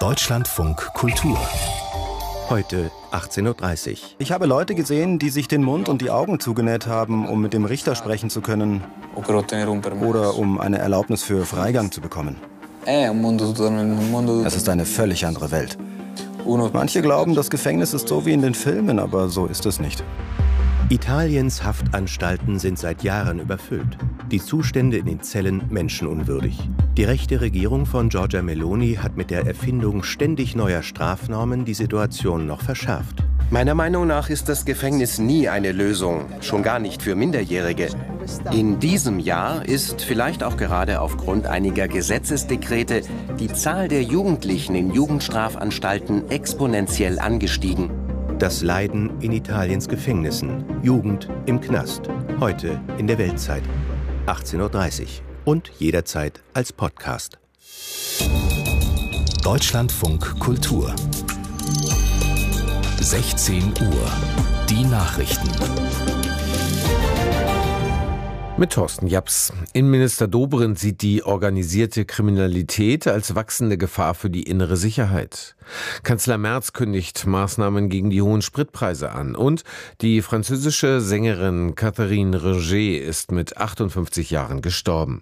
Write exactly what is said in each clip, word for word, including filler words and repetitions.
Deutschlandfunk Kultur. Heute achtzehn Uhr dreißig. Ich habe Leute gesehen, die sich den Mund und die Augen zugenäht haben, um mit dem Richter sprechen zu können oder um eine Erlaubnis für Freigang zu bekommen. Es ist eine völlig andere Welt. Manche glauben, das Gefängnis ist so wie in den Filmen, aber so ist es nicht. Italiens Haftanstalten sind seit Jahren überfüllt. Die Zustände in den Zellen menschenunwürdig. Die rechte Regierung von Giorgia Meloni hat mit der Erfindung ständig neuer Strafnormen die Situation noch verschärft. Meiner Meinung nach ist das Gefängnis nie eine Lösung, schon gar nicht für Minderjährige. In diesem Jahr ist, vielleicht auch gerade aufgrund einiger Gesetzesdekrete, die Zahl der Jugendlichen in Jugendstrafanstalten exponentiell angestiegen. Das Leiden in Italiens Gefängnissen. Jugend im Knast. Heute in der Weltzeit. achtzehn Uhr dreißig. Und jederzeit als Podcast. Deutschlandfunk Kultur. sechzehn Uhr. Die Nachrichten. Mit Thorsten Japs. Innenminister Dobrindt sieht die organisierte Kriminalität als wachsende Gefahr für die innere Sicherheit. Kanzler Merz kündigt Maßnahmen gegen die hohen Spritpreise an. Und die französische Sängerin Catherine Roger ist mit achtundfünfzig Jahren gestorben.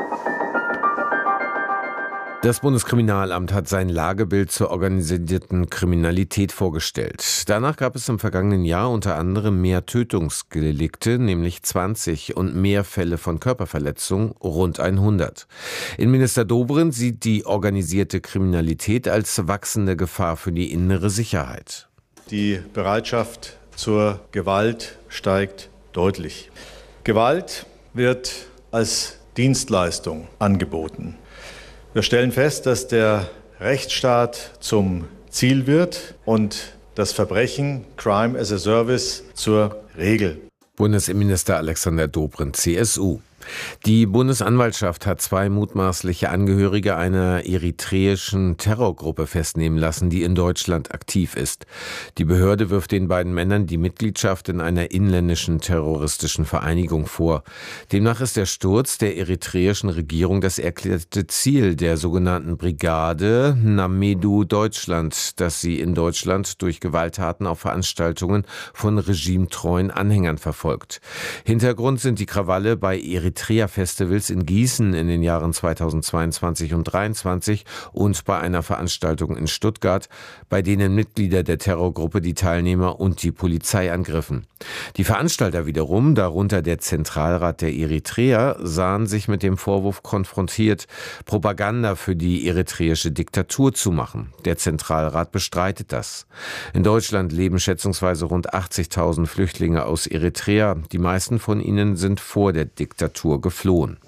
Das Bundeskriminalamt hat sein Lagebild zur organisierten Kriminalität vorgestellt. Danach gab es im vergangenen Jahr unter anderem mehr Tötungsdelikte, nämlich zwanzig, und mehr Fälle von Körperverletzung, rund hundert. Innenminister Dobrindt sieht die organisierte Kriminalität als wachsende Gefahr für die innere Sicherheit. Die Bereitschaft zur Gewalt steigt deutlich. Gewalt wird als Dienstleistung angeboten. Wir stellen fest, dass der Rechtsstaat zum Ziel wird und das Verbrechen, Crime as a Service, zur Regel. Bundesinnenminister Alexander Dobrindt, C S U. Die Bundesanwaltschaft hat zwei mutmaßliche Angehörige einer eritreischen Terrorgruppe festnehmen lassen, die in Deutschland aktiv ist. Die Behörde wirft den beiden Männern die Mitgliedschaft in einer inländischen terroristischen Vereinigung vor. Demnach ist der Sturz der eritreischen Regierung das erklärte Ziel der sogenannten Brigade Namedu Deutschland, das sie in Deutschland durch Gewalttaten auf Veranstaltungen von regimetreuen Anhängern verfolgt. Hintergrund sind die Krawalle bei Eritrea Eritrea-Festivals in Gießen in den Jahren zweitausendzweiundzwanzig und zweitausenddreiundzwanzig und bei einer Veranstaltung in Stuttgart, bei denen Mitglieder der Terrorgruppe die Teilnehmer und die Polizei angriffen. Die Veranstalter wiederum, darunter der Zentralrat der Eritreer, sahen sich mit dem Vorwurf konfrontiert, Propaganda für die eritreische Diktatur zu machen. Der Zentralrat bestreitet das. In Deutschland leben schätzungsweise rund achtzigtausend Flüchtlinge aus Eritrea. Die meisten von ihnen sind vor der Diktatur geflohen.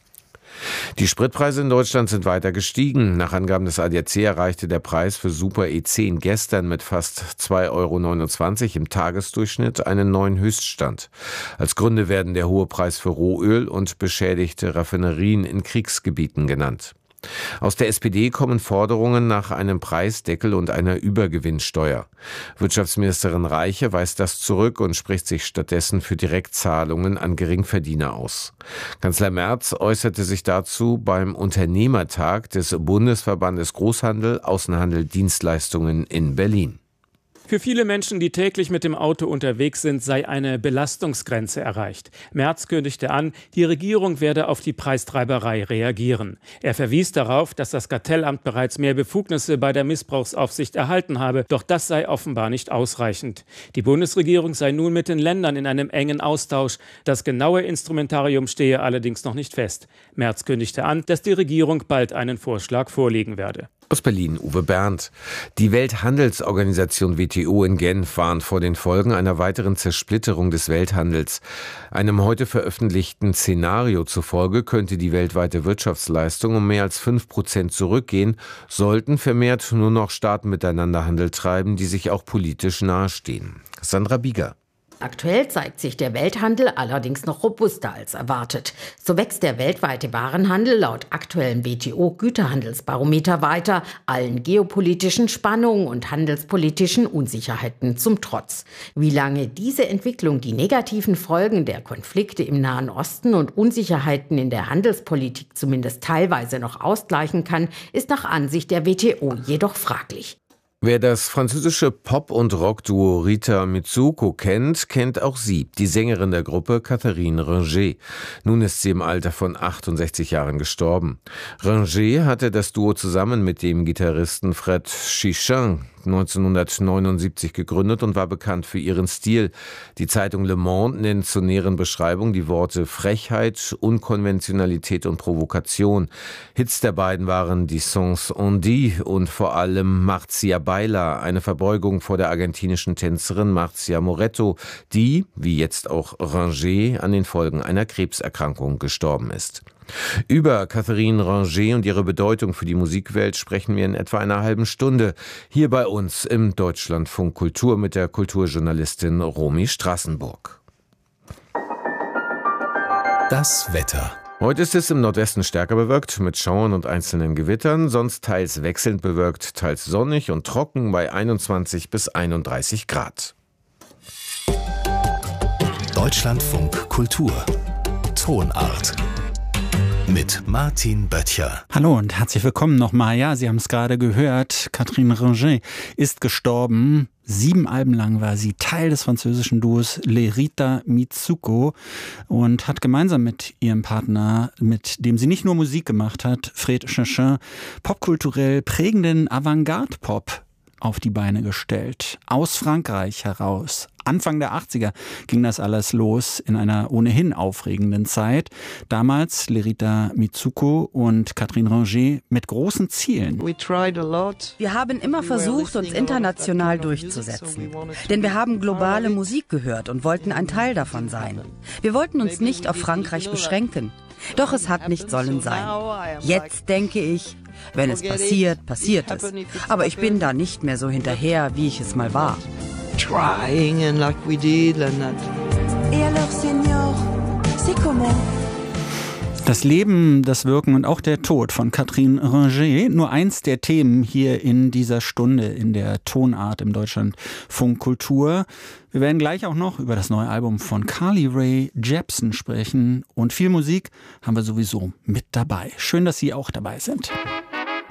Die Spritpreise in Deutschland sind weiter gestiegen. Nach Angaben des A D A C erreichte der Preis für Super E zehn gestern mit fast zwei Euro neunundzwanzig im Tagesdurchschnitt einen neuen Höchststand. Als Gründe werden der hohe Preis für Rohöl und beschädigte Raffinerien in Kriegsgebieten genannt. Aus der S P D kommen Forderungen nach einem Preisdeckel und einer Übergewinnsteuer. Wirtschaftsministerin Reiche weist das zurück und spricht sich stattdessen für Direktzahlungen an Geringverdiener aus. Kanzler Merz äußerte sich dazu beim Unternehmertag des Bundesverbandes Großhandel, Außenhandel, Dienstleistungen in Berlin. Für viele Menschen, die täglich mit dem Auto unterwegs sind, sei eine Belastungsgrenze erreicht. Merz kündigte an, die Regierung werde auf die Preistreiberei reagieren. Er verwies darauf, dass das Kartellamt bereits mehr Befugnisse bei der Missbrauchsaufsicht erhalten habe, doch das sei offenbar nicht ausreichend. Die Bundesregierung sei nun mit den Ländern in einem engen Austausch. Das genaue Instrumentarium stehe allerdings noch nicht fest. Merz kündigte an, dass die Regierung bald einen Vorschlag vorlegen werde. Aus Berlin, Uwe Berndt. Die Welthandelsorganisation W T O in Genf warnt vor den Folgen einer weiteren Zersplitterung des Welthandels. Einem heute veröffentlichten Szenario zufolge könnte die weltweite Wirtschaftsleistung um mehr als fünf Prozent zurückgehen, sollten vermehrt nur noch Staaten miteinander Handel treiben, die sich auch politisch nahestehen. Sandra Bieger. Aktuell zeigt sich der Welthandel allerdings noch robuster als erwartet. So wächst der weltweite Warenhandel laut aktuellem W T O-Güterhandelsbarometer weiter, allen geopolitischen Spannungen und handelspolitischen Unsicherheiten zum Trotz. Wie lange diese Entwicklung die negativen Folgen der Konflikte im Nahen Osten und Unsicherheiten in der Handelspolitik zumindest teilweise noch ausgleichen kann, ist nach Ansicht der W T O jedoch fraglich. Wer das französische Pop- und Rockduo Rita Mitsuko kennt, kennt auch sie, die Sängerin der Gruppe Catherine Ringer. Nun ist sie im Alter von achtundsechzig Jahren gestorben. Ringer hatte das Duo zusammen mit dem Gitarristen Fred Chichin neunzehnhundertneunundsiebzig gegründet und war bekannt für ihren Stil. Die Zeitung Le Monde nennt zur näheren Beschreibung die Worte Frechheit, Unkonventionalität und Provokation. Hits der beiden waren die Songs On Dit und vor allem Marcia Baila, eine Verbeugung vor der argentinischen Tänzerin Marcia Moretto, die, wie jetzt auch Ringer, an den Folgen einer Krebserkrankung gestorben ist. Über Catherine Ringer und ihre Bedeutung für die Musikwelt sprechen wir in etwa einer halben Stunde hier bei uns im Deutschlandfunk Kultur mit der Kulturjournalistin Romy Straßenburg. Das Wetter. Heute ist es im Nordwesten stärker bewölkt mit Schauern und einzelnen Gewittern, sonst teils wechselnd bewölkt, teils sonnig und trocken bei einundzwanzig bis einunddreißig Grad. Deutschlandfunk Kultur. Tonart. Mit Martin Böttcher. Hallo und herzlich willkommen nochmal. Ja, Sie haben es gerade gehört, Catherine Ringer ist gestorben. Sieben Alben lang war sie Teil des französischen Duos Les Rita Mitsuko und hat gemeinsam mit ihrem Partner, mit dem sie nicht nur Musik gemacht hat, Fred Chichin, popkulturell prägenden Avantgarde-Pop auf die Beine gestellt. Aus Frankreich heraus. Anfang der achtziger ging das alles los in einer ohnehin aufregenden Zeit. Damals Les Rita Mitsuko und Catherine Ringer mit großen Zielen. Wir haben immer versucht, uns international durchzusetzen. Denn wir haben globale Musik gehört und wollten ein Teil davon sein. Wir wollten uns nicht auf Frankreich beschränken. Doch es hat nicht sollen sein. Jetzt denke ich, wenn es passiert, passiert es. Aber ich bin da nicht mehr so hinterher, wie ich es mal war. Trying and like we did and that. Et alors, Seigneur, c'est comment? Das Leben, das Wirken und auch der Tod von Catherine Ringer, nur eins der Themen hier in dieser Stunde in der Tonart im Deutschlandfunk Kultur. Wir werden gleich auch noch über das neue Album von Carly Rae Jepsen sprechen und viel Musik haben wir sowieso mit dabei. Schön, dass Sie auch dabei sind.